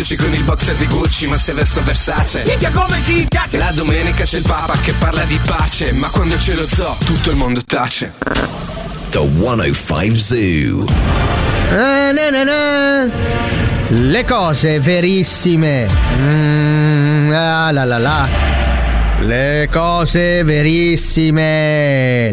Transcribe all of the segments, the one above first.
esci con il boxer di Gucci, ma se vesto Versace. Minchia come ci piace! La domenica c'è il Papa che parla di pace, ma quando c'è lo zoo tutto il mondo tace. The 105 Zoo. Le cose verissime. Le cose verissime.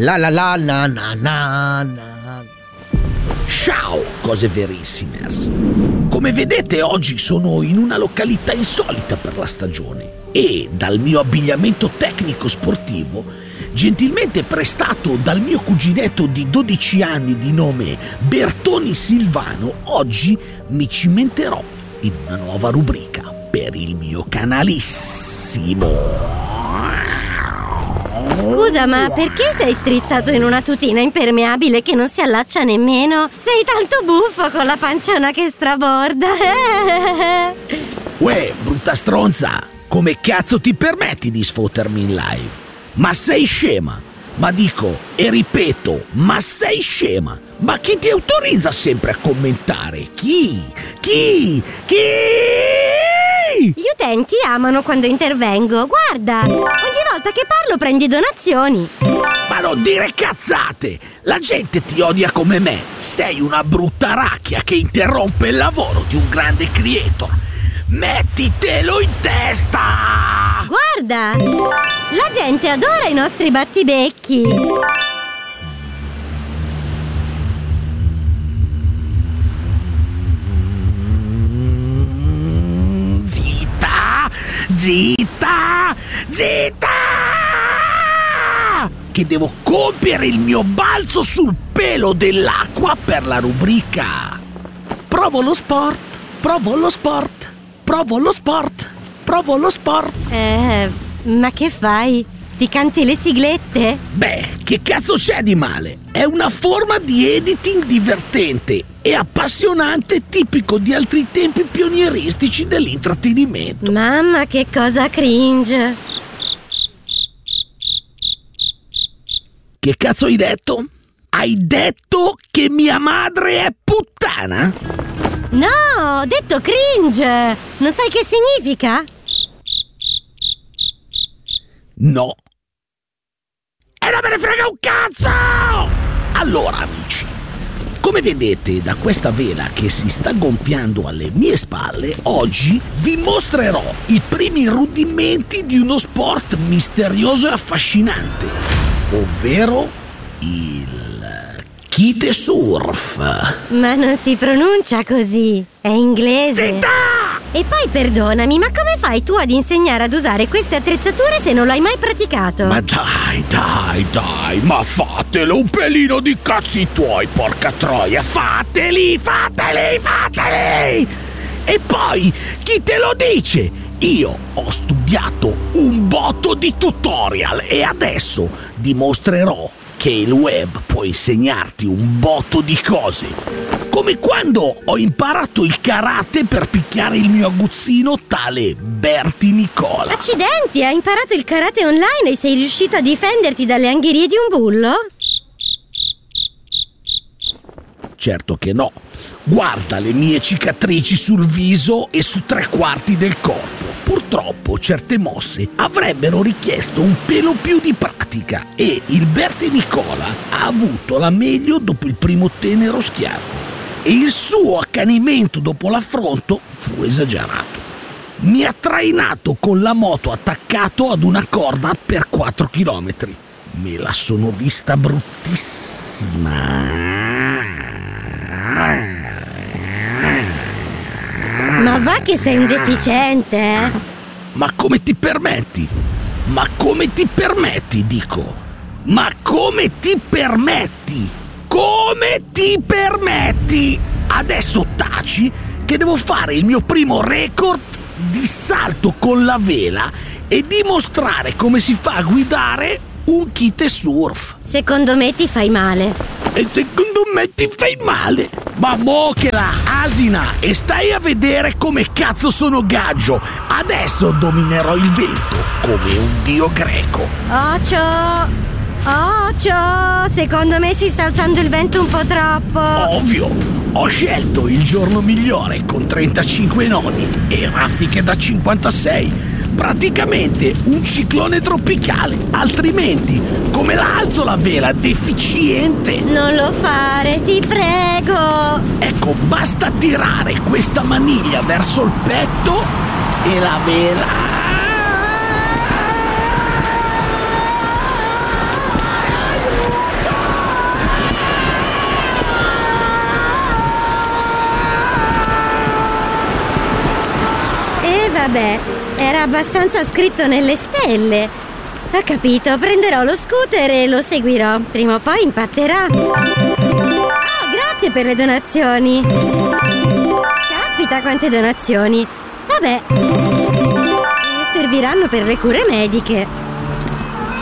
Ciao, cose verissimers. Come vedete, oggi sono in una località insolita per la stagione e dal mio abbigliamento tecnico sportivo, gentilmente prestato dal mio cuginetto di 12 anni di nome Bertoni Silvano, oggi mi cimenterò in una nuova rubrica per il mio canalissimo. Scusa, ma perché sei strizzato in una tutina impermeabile che non si allaccia nemmeno? Sei tanto buffo con la panciona che straborda. Uè, brutta stronza, come cazzo ti permetti di sfottermi in live? Ma sei scema? Ma dico e ripeto, ma sei scema? Ma chi ti autorizza sempre a commentare? Chi? Gli utenti amano quando intervengo. Guarda, ogni volta che parlo prendi donazioni. Ma non dire cazzate! La gente ti odia come me. Sei una brutta racchia che interrompe il lavoro di un grande creator. Mettitelo in testa! Guarda, la gente adora i nostri battibecchi. Zitta! Che devo compiere il mio balzo sul pelo dell'acqua per la rubrica. Provo lo sport. Ma che fai? Ti canti le siglette? Beh, che cazzo c'è di male? È una forma di editing divertente e appassionante, tipico di altri tempi pionieristici dell'intrattenimento. Mamma, che cosa cringe! Che cazzo hai detto? Hai detto che mia madre è puttana? No, ho detto cringe! Non sai che significa? No. E non me ne frega un cazzo! Allora, amici, come vedete da questa vela che si sta gonfiando alle mie spalle, oggi vi mostrerò i primi rudimenti di uno sport misterioso e affascinante, ovvero il kitesurf. Ma non si pronuncia così, è inglese. Zitta! E poi perdonami, ma come fai tu ad insegnare ad usare queste attrezzature se non l'hai mai praticato? Ma dai, ma fatelo un pelino di cazzi tuoi, porca troia, fateli! E poi, chi te lo dice? Io ho studiato un botto di tutorial e adesso dimostrerò che il web può insegnarti un botto di cose. Come quando ho imparato il karate per picchiare il mio aguzzino tale Berti Nicola. Accidenti, hai imparato il karate online e sei riuscito a difenderti dalle angherie di un bullo? Certo che no. Guarda le mie cicatrici sul viso e su 3/4 del corpo. Purtroppo certe mosse avrebbero richiesto un pelo più di pratica e il Berti Nicola ha avuto la meglio dopo il primo tenero schiaffo e il suo accanimento dopo l'affronto fu esagerato. Mi ha trainato con la moto attaccato ad una corda per 4 chilometri. Me la sono vista bruttissima. Ma va che sei un deficiente, eh? Ma come ti permetti? Ma come ti permetti, dico? Ma come ti permetti? Come ti permetti? Adesso taci che devo fare il mio primo record di salto con la vela e dimostrare come si fa a guidare un kitesurf. Secondo me ti fai male. E secondo me ti fai male? Ma mo che la asina! E stai a vedere come cazzo sono gaggio! Adesso dominerò il vento come un dio greco. Ocio, secondo me si sta alzando il vento un po' troppo. Ovvio! Ho scelto il giorno migliore con 35 nodi e raffiche da 56. Praticamente un ciclone tropicale, altrimenti come la alzo la vela deficiente? Non lo fare, ti prego! Ecco, basta tirare questa maniglia verso il petto e la vela... Vabbè, era abbastanza scritto nelle stelle. Ha capito, prenderò lo scooter e lo seguirò. Prima o poi impatterà. Oh, grazie per le donazioni. Caspita, quante donazioni. Vabbè, serviranno per le cure mediche.